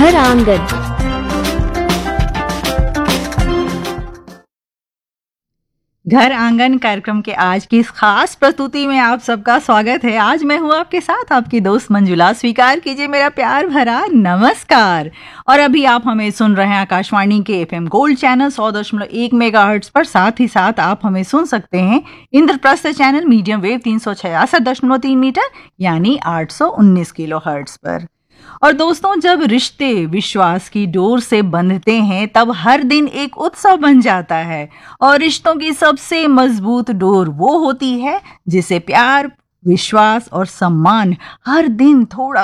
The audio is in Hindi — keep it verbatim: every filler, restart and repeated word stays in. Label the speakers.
Speaker 1: घर आंगन।
Speaker 2: घर आंगन कार्यक्रम के आज की इस खास प्रस्तुति में आप सबका स्वागत है। आज मैं हूँ आपके साथ आपकी दोस्त मंजुला। स्वीकार कीजिए मेरा प्यार भरा नमस्कार। और अभी आप हमें सुन रहे हैं आकाशवाणी के एफएम गोल्ड चैनल सौ दशमलव एक मेगाहर्ट्ज पर। साथ ही साथ आप हमें सुन सकते हैं इंद्रप्रस्थ चैनल मीडियम वेव तीन सौ छियासठ दशमलव तीन मीटर यानी आठ सौ उन्नीस किलो हर्ट्ज पर। और दोस्तों, जब रिश्ते विश्वास की डोर से बंधते हैं तब हर दिन एक उत्सव बन जाता है। और रिश्तों की सबसे मजबूत डोर वो होती है जिसे प्यार, विश्वास और सम्मान हर दिन थोड़ा